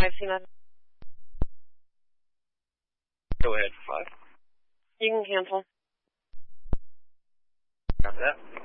C9. Go ahead for 5. You can cancel. Copy that.